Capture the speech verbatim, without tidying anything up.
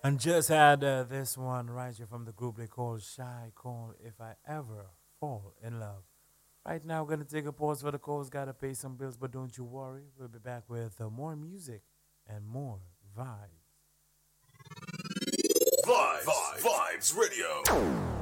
And just had uh, this one right here from the group they call Shy Call If I Ever Fall in Love. Right now, we're going to take a pause for the calls. Got to pay some bills, but don't you worry. We'll be back with uh, more music and more vibes. Vibes, Vibes, Vibes Radio.